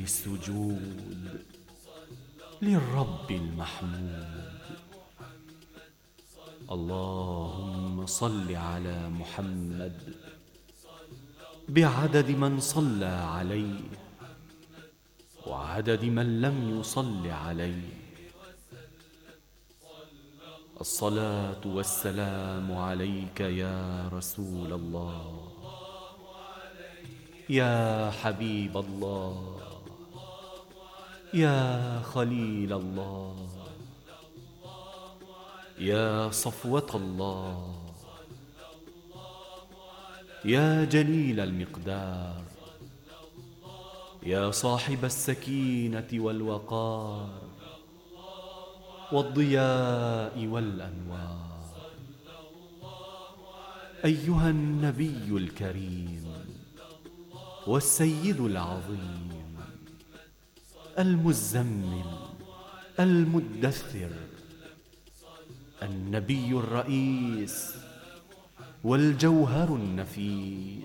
السجود للرب المحمود. اللهم صل على محمد بعدد من صلى عليه وعدد من لم يصل عليه. الصلاة والسلام عليك يا رسول الله، يا حبيب الله، يا خليل الله، يا صفوة الله، يا جليل المقدار، يا صاحب السكينة والوقار والضياء والأنوار. أيها النبي الكريم والسيد العظيم المزمل المدثر، النبي الرئيس والجوهر النفيس،